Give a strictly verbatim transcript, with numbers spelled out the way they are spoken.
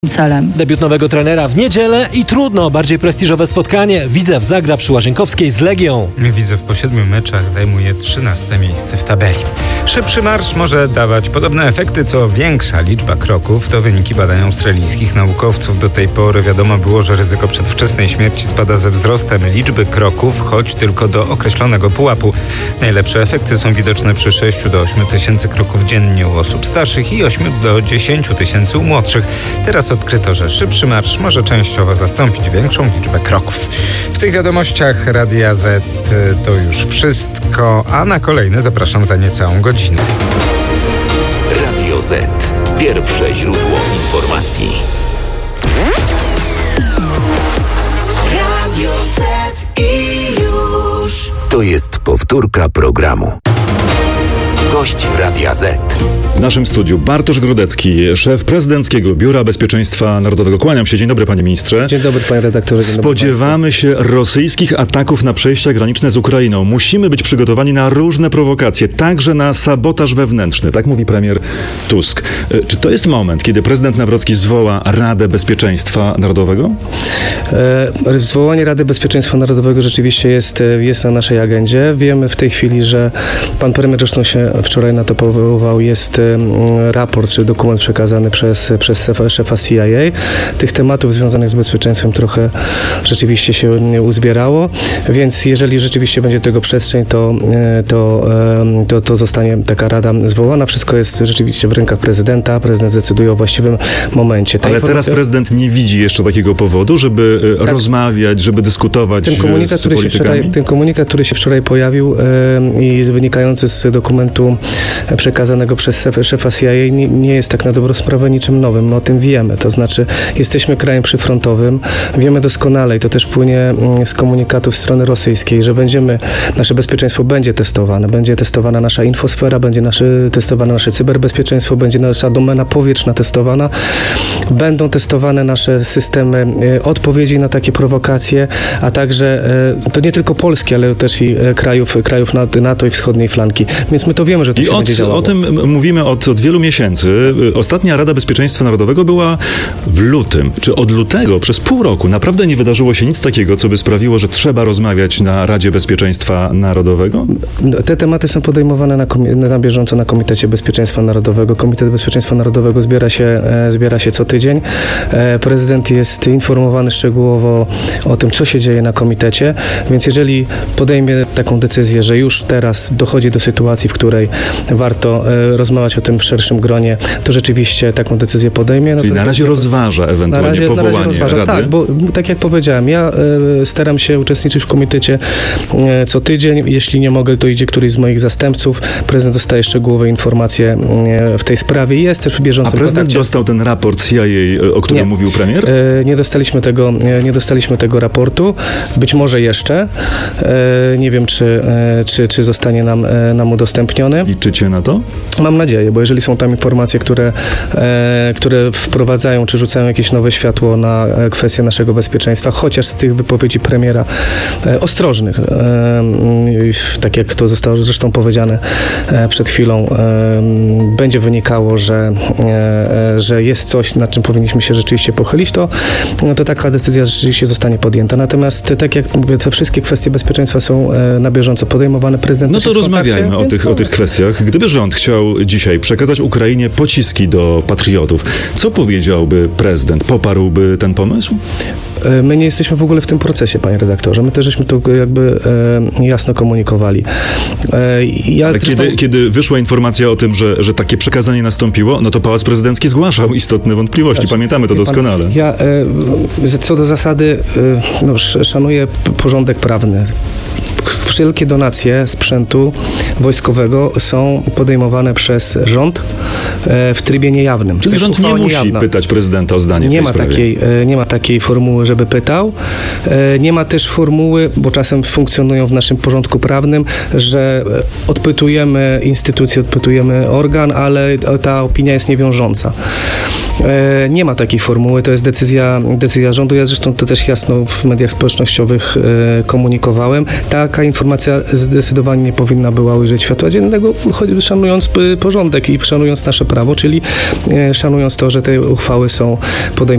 celem. Debiut nowego trenera w niedzielę i trudno, bardziej prestiżowe spotkanie. Widzew zagra przy Łazienkowskiej z Legią. Widzew po siedmiu meczach zajmuje trzynaste miejsce w tabeli. Szybszy marsz może dawać podobne efekty, co większa liczba kroków. To wyniki badań australijskich naukowców. Do tej pory wiadomo było, że ryzyko przedwczesnej śmierci spada ze wzrostem liczby kroków, choć tylko do określonego pułapu. Najlepsze efekty są widoczne przy sześciu do ośmiu tysięcy kroków dziennie u osób starszych i ośmiu do dziesięciu tysięcy u młodszych. Teraz odkryto, że szybszy marsz może częściowo zastąpić większą liczbę kroków. W tych wiadomościach Radia Z to już wszystko, a na kolejne zapraszam za niecałą godzinę. Radio Z. Pierwsze źródło informacji. Radio Z i już. To jest powtórka programu. Gość Radia Z. W naszym studiu Bartosz Grodecki, szef Prezydenckiego Biura Bezpieczeństwa Narodowego. Kłaniam się. Dzień dobry, panie ministrze. Dzień dobry, panie redaktorze. Dzień Spodziewamy się rosyjskich ataków na przejścia graniczne z Ukrainą. Musimy być przygotowani na różne prowokacje, także na sabotaż wewnętrzny. Tak mówi premier Tusk. Czy to jest moment, kiedy prezydent Nawrocki zwoła Radę Bezpieczeństwa Narodowego? E, zwołanie Rady Bezpieczeństwa Narodowego rzeczywiście jest, jest na naszej agendzie. Wiemy w tej chwili, że pan premier zresztą się wczoraj na to powoływał. Jest raport czy dokument przekazany przez, przez szefa C I A. Tych tematów związanych z bezpieczeństwem trochę rzeczywiście się uzbierało, więc jeżeli rzeczywiście będzie tego przestrzeń, to, to, to, to zostanie taka rada zwołana. Wszystko jest rzeczywiście w rękach prezydenta. Prezydent zdecyduje o właściwym momencie. Ta Ale informacja... teraz prezydent nie widzi jeszcze takiego powodu, żeby tak. rozmawiać, żeby dyskutować ten komunikat, z który się wczoraj, Ten komunikat, który się wczoraj pojawił yy, i wynikający z dokumentu przekazanego przez szefa C I A nie, nie jest tak na dobrą sprawę niczym nowym. My o tym wiemy. To znaczy jesteśmy krajem przyfrontowym. Wiemy doskonale i to też płynie z komunikatów strony rosyjskiej, że będziemy, nasze bezpieczeństwo będzie testowane. Będzie testowana nasza infosfera, będzie nasze, testowane nasze cyberbezpieczeństwo, będzie nasza domena powietrzna testowana. Będą testowane nasze systemy odpowiedzi na takie prowokacje, a także to nie tylko Polski, ale też i krajów, krajów NATO i wschodniej flanki. Więc my to wiemy, że to I się od, będzie działało. O tym mówimy od, od wielu miesięcy. Ostatnia Rada Bezpieczeństwa Narodowego była w lutym. Czy od lutego przez pół roku naprawdę nie wydarzyło się nic takiego, co by sprawiło, że trzeba rozmawiać na Radzie Bezpieczeństwa Narodowego? Te tematy są podejmowane na, komi- na bieżąco na Komitecie Bezpieczeństwa Narodowego. Komitet Bezpieczeństwa Narodowego zbiera się, e, zbiera się co tydzień. E, prezydent jest informowany szczegółowo o tym, co się dzieje na komitecie, więc jeżeli podejmie taką decyzję, że już teraz dochodzi do sytuacji, w której warto e, rozmawiać o tym w szerszym gronie, to rzeczywiście taką decyzję podejmie. No Czyli to na razie rozważa ewentualnie na razie, powołanie na razie rozważa. Rady? Tak, bo tak jak powiedziałem, ja e, staram się uczestniczyć w komitecie e, co tydzień. Jeśli nie mogę, to idzie któryś z moich zastępców. Prezydent dostaje szczegółowe informacje e, w tej sprawie i jest też w bieżącym A prezydent kontakcie. dostał ten raport C I A, o którym Nie. mówił premier? E, nie dostaliśmy tego, e, nie dostaliśmy tego raportu. Być może jeszcze. E, nie wiem, czy, e, czy, czy zostanie nam, e, nam udostępniony. Liczycie na to? Mam nadzieję, bo jeżeli są tam informacje, które, e, które wprowadzają czy rzucają jakieś nowe światło na e, kwestię naszego bezpieczeństwa, chociaż z tych wypowiedzi premiera e, ostrożnych, e, tak jak to zostało zresztą powiedziane e, przed chwilą, e, będzie wynikało, że, e, że jest coś, nad czym powinniśmy się rzeczywiście pochylić, to, no, to taka decyzja rzeczywiście zostanie podjęta. Natomiast tak jak mówię, te wszystkie kwestie bezpieczeństwa są e, na bieżąco podejmowane. Prezydent No też to jest w kontakcie, rozmawiajmy o więc tych, to... o tych kwestiach. Gdyby rząd chciał dzisiaj przekazać Ukrainie pociski do patriotów, co powiedziałby prezydent? Poparłby ten pomysł? My nie jesteśmy w ogóle w tym procesie, panie redaktorze. My też żeśmy to jakby e, jasno komunikowali. E, ja Ale zresztą... kiedy, kiedy wyszła informacja o tym, że, że takie przekazanie nastąpiło, no to Pałac Prezydencki zgłaszał istotne wątpliwości. Znaczy, Pamiętamy to doskonale. Pan, ja e, co do zasady e, no, szanuję porządek prawny. Wszelkie donacje sprzętu wojskowego są podejmowane przez rząd w trybie niejawnym. Czyli rząd nie musi niejawna. pytać prezydenta o zdanie nie w tej ma sprawie. Takiej, nie ma takiej formuły, żeby pytał. Nie ma też formuły, bo czasem funkcjonują w naszym porządku prawnym, że odpytujemy instytucję, odpytujemy organ, ale ta opinia jest niewiążąca. Nie ma takiej formuły, to jest decyzja, decyzja rządu. Ja zresztą to też jasno w mediach społecznościowych komunikowałem. Taka informacja zdecydowanie nie powinna była ujrzeć światła dziennego, szanując porządek i szanując nasze prawo, czyli szanując to, że te uchwały są podejmowane